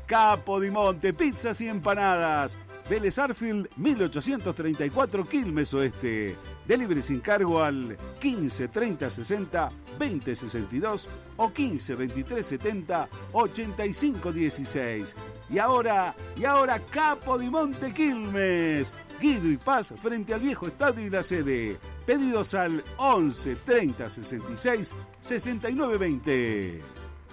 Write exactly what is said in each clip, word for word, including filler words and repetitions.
Capo di Monte, pizzas y empanadas. Vélez Arfield, mil ochocientos treinta y cuatro, Quilmes Oeste. Delivery sin cargo al quince treinta sesenta veinte sesenta y dos o quince veintitrés setenta ochenta y cinco dieciséis. Y ahora, y ahora Capo di Monte Quilmes. Guido y Paz frente al viejo estadio y la sede. Pedidos al once treinta sesenta y seis sesenta y nueve veinte.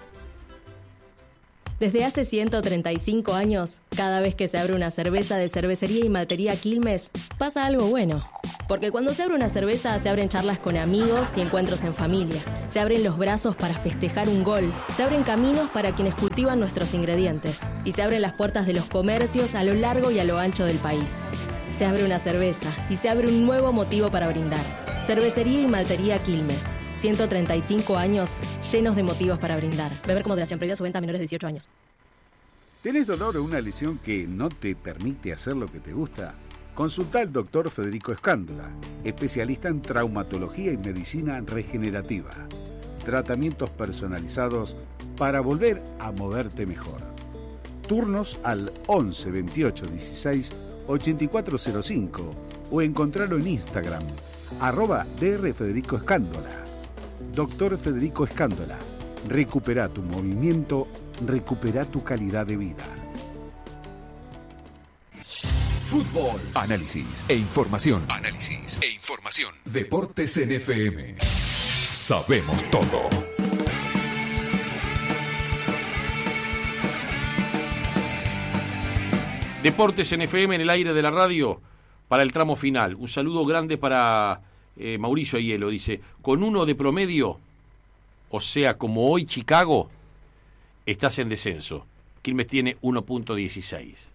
Desde hace ciento treinta y cinco años, cada vez que se abre una cerveza de Cervecería y Maltería Quilmes, pasa algo bueno. Porque cuando se abre una cerveza, se abren charlas con amigos y encuentros en familia. Se abren los brazos para festejar un gol. Se abren caminos para quienes cultivan nuestros ingredientes. Y se abren las puertas de los comercios a lo largo y a lo ancho del país. Se abre una cerveza y se abre un nuevo motivo para brindar. Cervecería y Maltería Quilmes. ciento treinta y cinco años llenos de motivos para brindar. Beber con moderación, previa su venta a menores de dieciocho años. ¿Tenés dolor o una lesión que no te permite hacer lo que te gusta? Consulta al doctor Federico Escándola, especialista en traumatología y medicina regenerativa. Tratamientos personalizados para volver a moverte mejor. Turnos al once veintiocho dieciséis ochenta y cuatro cero cinco o encontrarlo en Instagram, arroba dr Federico Escándola. Doctor Federico Escándola, recupera tu movimiento, recupera tu calidad de vida. Fútbol, análisis e información. Análisis e información. Deportes en F M. Sabemos todo. Deportes en F M en el aire de la radio para el tramo final. Un saludo grande para eh, Mauricio Hielo. Dice, con uno de promedio, o sea, como hoy Chicago, estás en descenso. Quilmes tiene uno punto dieciséis.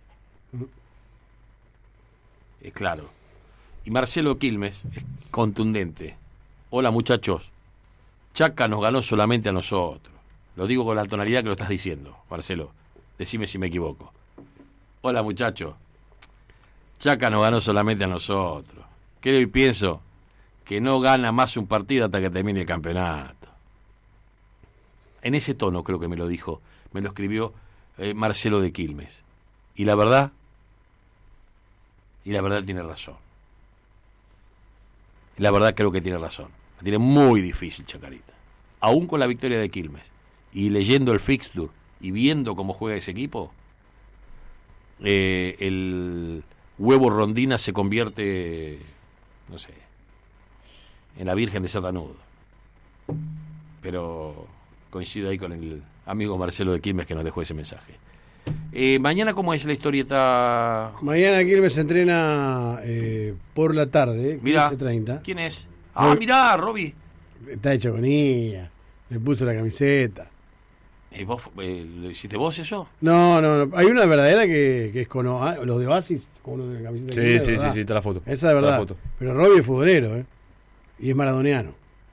Es claro. Y Marcelo Quilmes es contundente. Hola muchachos, Chaca nos ganó solamente a nosotros. Lo digo con la tonalidad que lo estás diciendo, Marcelo. Decime si me equivoco. Hola muchachos, Chaca nos ganó solamente a nosotros. Creo y pienso que no gana más un partido hasta que termine el campeonato. En ese tono creo que me lo dijo, me lo escribió eh, Marcelo de Quilmes. Y la verdad, y la verdad tiene razón. Y la verdad creo que tiene razón. La tiene muy difícil Chacarita. Aún con la victoria de Quilmes. Y leyendo el fixture y viendo cómo juega ese equipo, eh, el huevo Rondina se convierte, no sé, en la Virgen de Satanudo. Pero coincido ahí con el amigo Marcelo de Quilmes que nos dejó ese mensaje. Eh, mañana, ¿cómo es la historieta? Mañana Quilmes se entrena eh, por la tarde, Mirá, quince treinta. ¿Quién es? Ah, mirá, Roby. Está hecho con ella. Le puso la camiseta. ¿Y vos, eh, ¿Lo hiciste vos eso? No, no, no. Hay una verdadera que, que es con ah, los de Oasis, con uno de la camiseta. Sí, de sí, sí, sí, está la foto. Esa es verdad. Pero Robbie es futbolero, ¿eh? Y es maradoniano.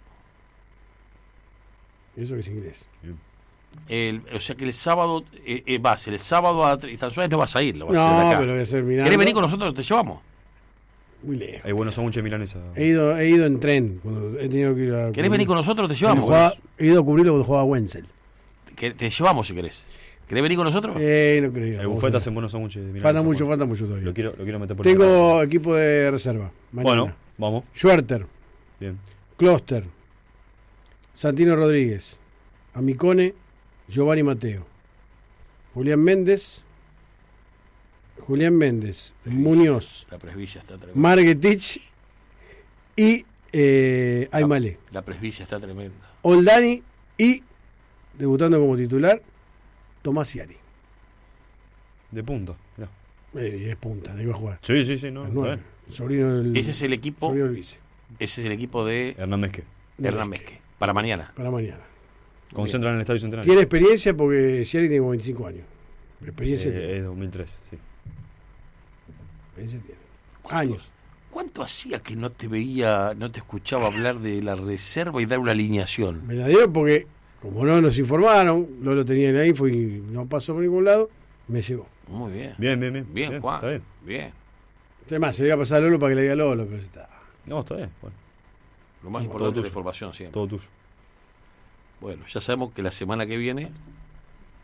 Eso que es inglés. El, o sea que el sábado eh, eh, vas, el sábado a Tristan Suárez no vas a ir, lo vas no, a hacer acá. Pero voy a hacer mirando. ¿Querés venir con nosotros? Te llevamos. Muy lejos. Hay buenos sándwiches milanesa. He ido, he ido en tren. Cuando he tenido que ir a ¿Querés venir con nosotros? Te llevamos. Jugaba, he ido a cubrirlo cuando jugaba Wenzel. Te, te llevamos si querés. ¿Querés venir con nosotros? Eh, no creo. El bufete hace buenos sándwiches milanesa. Falta mucho, falta mucho todavía. Lo quiero, lo quiero meter por Tengo equipo de reserva. Mañana. Bueno, vamos. Schwerter. Bien. Kloster. Santino Rodríguez. Amicone. Giovanni Mateo. Julián Méndez. Julián Méndez. Muñoz. La presbilla está tremenda. Margetich. Y eh, Aymale. La, la presbilla está tremenda. Oldani. Y, debutando como titular, Tomás Iari. De punta, mirá. Eh, es punta, debe jugar. Sí, sí, sí, no. Es nueve. Sobrino del, ese es el equipo. Sobrino del vice. Ese es el equipo de Hernán Mezque. Hernán Mezque. Para mañana. Para mañana. Concentran en el Estadio Central. Tiene experiencia porque Iari tiene como veinticinco años. Experiencia eh, tiene. Es dos mil tres, sí. Experiencia tiene. Años. ¿Cuánto hacía que no te veía, no te escuchaba hablar de la reserva y dar una alineación? Me la dio porque, como no nos informaron, no lo tenía en la info y no pasó por ningún lado, me llegó. Muy bien. Bien, bien, bien. Bien, bien Juan. Está bien. Bien. Además, se le iba a pasar a Lolo para que le diga Lolo, pero está. No, está bien. Bueno. Lo más Todo importante es tuyo. la información siempre. Todo tuyo. Bueno, ya sabemos que la semana que viene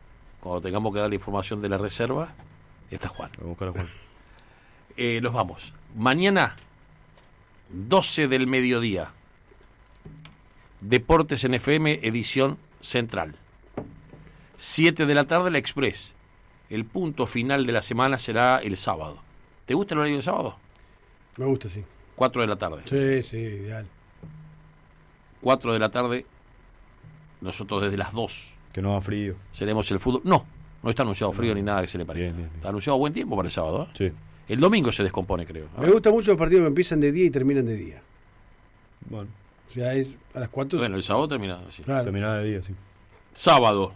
Cuando tengamos que dar la información de la reserva, está Juan. Voy a buscar a Juan. Eh, nos vamos. Mañana, doce del mediodía. Deportes en F M, edición central. siete de la tarde, la Express. El punto final de la semana será el sábado. ¿Te gusta el horario del sábado? Me gusta, sí. cuatro de la tarde. Sí, sí, ideal. cuatro de la tarde, nosotros desde las dos. Que no haga frío. Seremos el fútbol. No, no está anunciado frío no. ni nada que se le parezca. Bien, bien, bien. Está anunciado buen tiempo para el sábado, ¿eh? Sí. El domingo se descompone, creo. Me gustan mucho los partidos que empiezan de día y terminan de día. Bueno, O sea, es a las cuatro. Bueno, el sábado termina así. Claro. terminada de día, sí. Sábado.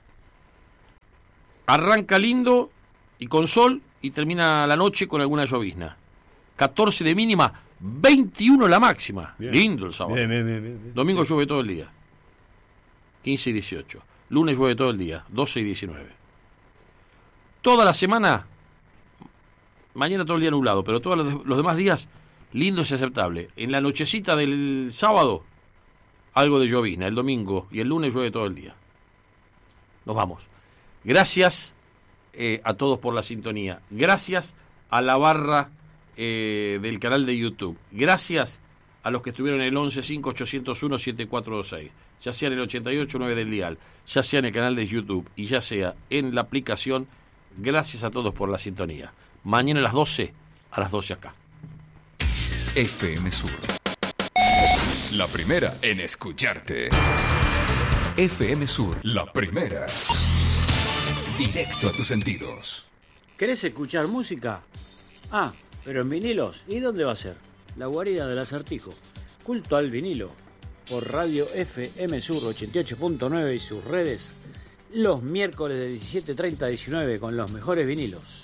Arranca lindo y con sol y termina la noche con alguna llovizna. catorce de mínima, veintiuno la máxima. Bien. Lindo el sábado. Bien, bien, bien, bien, bien. Domingo llueve todo el día. quince y dieciocho. Lunes llueve todo el día. doce y diecinueve. Toda la semana, mañana todo el día nublado, pero todos los, los demás días, lindo y aceptable. En la nochecita del sábado, algo de llovizna. El domingo y el lunes llueve todo el día. Nos vamos. Gracias eh, a todos por la sintonía. Gracias a la barra eh, del canal de YouTube. Gracias a los que estuvieron en el once cinco ocho cero uno siete cuatro dos seis, ya sea en el ochenta y ocho nueve del dial, ya sea en el canal de YouTube y ya sea en la aplicación. Gracias a todos por la sintonía. Mañana a las doce, a las doce acá. F M Sur. La primera en escucharte. F M Sur, la primera. Directo a tus sentidos. ¿Querés escuchar música? Ah, pero en vinilos. ¿Y dónde va a ser? La guarida del acertijo. Culto al vinilo. Por Radio F M Sur ochenta y ocho punto nueve y sus redes. Los miércoles de diecisiete treinta a diecinueve con los mejores vinilos.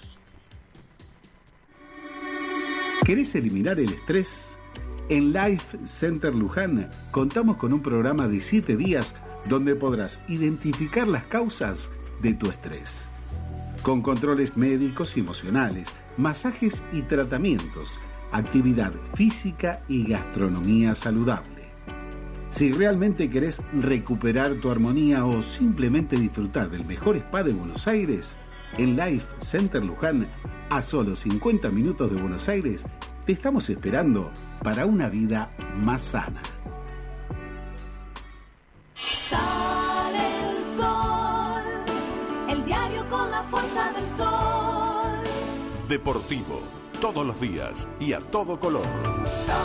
¿Querés eliminar el estrés? En Life Center Luján contamos con un programa de siete días donde podrás identificar las causas de tu estrés. Con controles médicos y emocionales, masajes y tratamientos, actividad física y gastronomía saludable. Si realmente querés recuperar tu armonía o simplemente disfrutar del mejor spa de Buenos Aires, en Life Center Luján, a solo cincuenta minutos de Buenos Aires, te estamos esperando para una vida más sana. Sale el sol, el diario con la fuerza del sol. Deportivo, todos los días y a todo color.